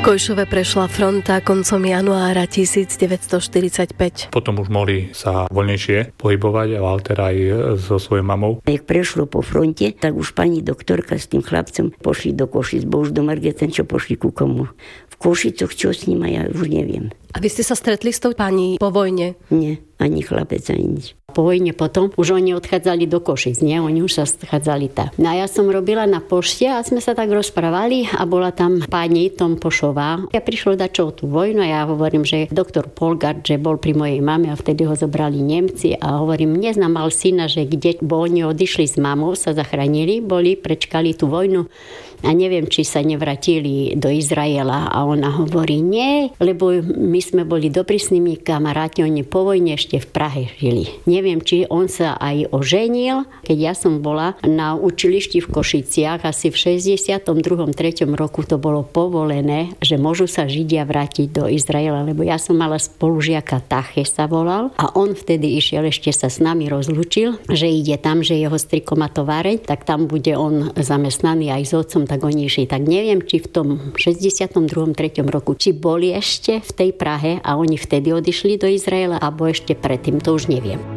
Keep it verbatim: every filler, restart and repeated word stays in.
Kojšove prešla fronta koncom januára devätnásťstoštyridsaťpäť. Potom už mohli sa voľnejšie pohybovať, Walter aj so svojou mamou. Jak prešlo po fronte, tak už pani doktorka s tým chlapcom pošli do Košic, bo už do Margeten, čo pošli ku komu. V Košicoch čo s ním, ja už neviem. A vy ste sa stretli s tou pani po vojne? Nie, ani chlapec, ani nič. Po vojne potom už oni odchádzali do Košic, nie? Oni už sa schádzali tam. No a ja som robila na pošte a sme sa tak rozprávali a bola tam pani Tom Pošová. Ja prišlo dačo tú vojnu a ja hovorím, že doktor Polgard, že bol pri mojej mame a vtedy ho zobrali Nemci a hovorím, neznám mal syna, že kde, bo oni odišli s mamou, sa zachránili, boli, prečkali tú vojnu a neviem, či sa nevrátili do Izraela a ona hovorí, nie, lebo my sme boli dobrí s nimi kamaráti, oni po vojne ešte v Prahe žili. Neviem, či on sa aj oženil, keď ja som bola na učilišti v Košiciach, asi v šesťdesiatom druhom treťom roku to bolo povolené, že môžu sa Židia vrátiť do Izraela, lebo ja som mala spolužiaka Tache sa volal a on vtedy išiel, ešte sa s nami rozlúčil, že ide tam, že jeho strikom má továreň, tak tam bude on zamestnaný aj s otcom, tak oni išli. Tak neviem, či v tom šesťdesiatom druhom treťom roku, či boli ešte v tej Prahe a oni vtedy odišli do Izraela, alebo ešte predtým, to už neviem.